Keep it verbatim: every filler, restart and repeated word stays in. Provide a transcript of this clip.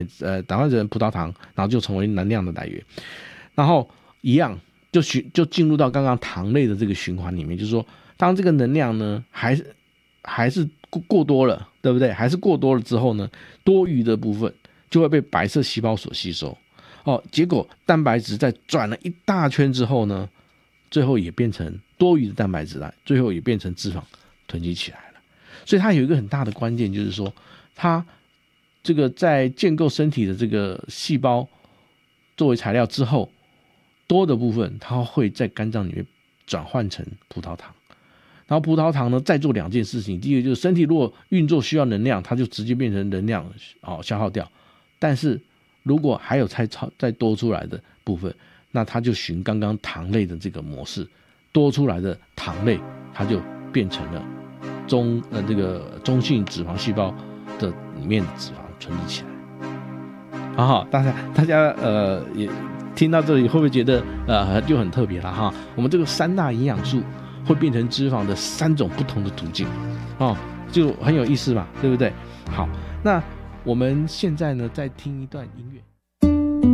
呃胆固醇、葡萄糖，然后就成为能量的来源。然后一样就循就进入到刚刚糖类的这个循环里面，就是说，当这个能量呢还是还是过过多了，对不对？还是过多了之后呢，多余的部分就会被白色细胞所吸收。哦，结果蛋白质在转了一大圈之后呢，最后也变成多余的蛋白质来，最后也变成脂肪囤积起来了。所以它有一个很大的关键，就是说，它这个在建构身体的这个细胞作为材料之后，多的部分它会在肝脏里面转换成葡萄糖。然后葡萄糖呢，再做两件事情，第一个就是身体如果运作需要能量，它就直接变成能量、哦、消耗掉。但是如果还有再再多出来的部分，那它就循刚刚糖类的这个模式，多出来的糖类它就变成了中呃这个中性脂肪细胞的里面的脂肪存积起来。好好，大家大家呃也听到这里会不会觉得呃就很特别了哈？我们这个三大营养素会变成脂肪的三种不同的途径，哦，就很有意思嘛，对不对？好，那我们现在呢再听一段音乐。